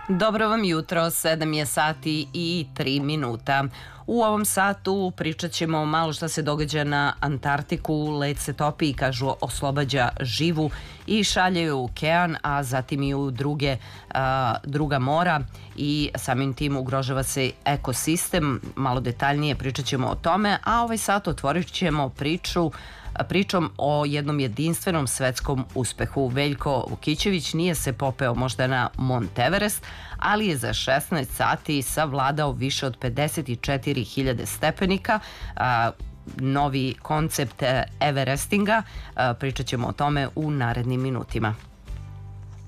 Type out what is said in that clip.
Dobro vam jutro, 7 je sati i 3 minuta. U ovom satu pričat ćemo malo šta se događa na Antarktiku. Led se topi i kažu oslobađa živu i šalje ju u okean, a zatim i u druga mora i samim tim ugrožava se ekosistem. Malo detaljnije pričat ćemo o tome, a ovaj sat otvorit ćemo pričom o jednom jedinstvenom svetskom uspehu. Veljko Vukićević nije se popeo možda na Mont Everest, ali je za 16 sati savladao više od 54.000 stepenika. Novi koncept Everestinga, pričat ćemo o tome u narednim minutima.